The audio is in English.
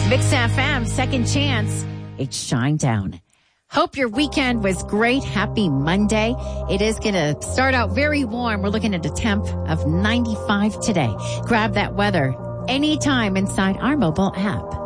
Mix FM, Second Chance. It's Shine Down. Hope your weekend was great. Happy Monday. It is going to start out very warm. We're looking at a temp of 95 today. Grab that weather anytime inside our mobile app.